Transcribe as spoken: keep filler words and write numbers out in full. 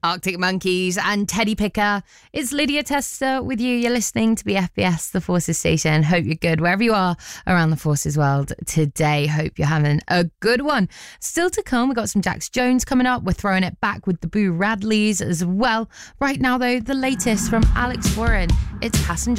Arctic Monkeys and Teddy Picker. It's Lydia Tester with you. You're listening to B F B S, the Forces Station. Hope you're good wherever you are around the Forces world today. Hope you're having a good one. Still to come, we've got some Jax Jones coming up. We're throwing it back with the Boo Radleys as well. Right now, though, the latest from Alex Warren. It's Passenger.